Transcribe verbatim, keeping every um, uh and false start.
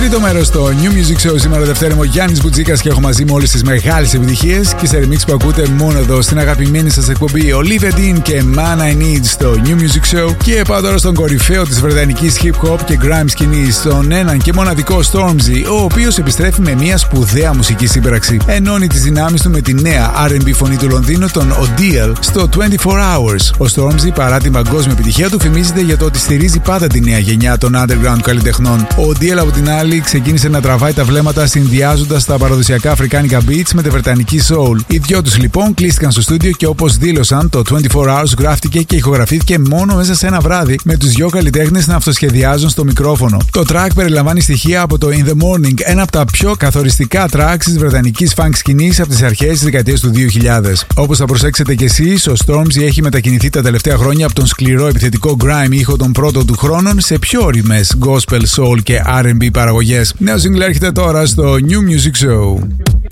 Τρίτο μέρος στο New Music Show. Σήμερα Δευτέρα είμαι ο Γιάννης Μπουτζίκας και έχω μαζί μου όλες τις μεγάλες επιτυχίες και σε remix που ακούτε μόνο εδώ στην αγαπημένη σας εκπομπή Olivia Dean και Man I Need στο New Music Show. Και πάω τώρα στον κορυφαίο της βρετανικής hip hop και grime σκηνής, στον έναν και μοναδικό Stormzy, ο οποίος επιστρέφει με μια σπουδαία μουσική σύμπραξη. Ενώνει τις δυνάμεις του με τη νέα αρ εντ μπι φωνή του Λονδίνου, τον Odeal, στο είκοσι τέσσερις hours. Ο Stormzy, παρά την παγκόσμια επιτυχία του, φημίζεται για το ότι στηρίζει πάντα τη νέα γενιά των underground καλλιτεχνών. Ο Odeal, από την άλλη, ξεκίνησε να τραβάει τα βλέμματα συνδυάζοντας τα παραδοσιακά αφρικάνικα beats με τη βρετανική soul. Οι δυο τους λοιπόν κλείστηκαν στο στούντιο και όπως δήλωσαν, το είκοσι τέσσερις hours γράφτηκε και ηχογραφήθηκε μόνο μέσα σε ένα βράδυ, με τους δυο καλλιτέχνες να αυτοσχεδιάζουν στο μικρόφωνο. Το track περιλαμβάνει στοιχεία από το In the Morning, ένα από τα πιο καθοριστικά tracks της βρετανικής funk σκηνής από τις αρχές της δεκαετίας του δύο χιλιάδες. Όπως θα προσέξετε κι εσείς, ο Stormzy έχει μετακινηθεί τα τελευταία χρόνια από τον σκληρό επιθετικό grime ήχο των πρώτων του χρόνων σε πιο ωριμές gospel, soul και αρ εντ μπι παραγωγές. Νέο single έρχεται τώρα στο New Music Show.